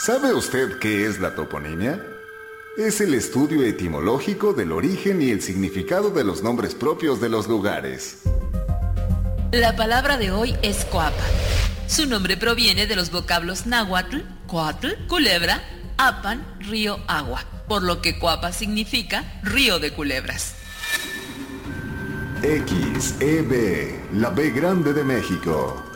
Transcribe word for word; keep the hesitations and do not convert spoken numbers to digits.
¿Sabe usted qué es la toponimia? Es el estudio etimológico del origen y el significado de los nombres propios de los lugares. La palabra de hoy es coapa. Su nombre proviene de los vocablos náhuatl, coatl, culebra, apan, río, agua, por lo que Coapa significa río de culebras. X E B, la B grande de México.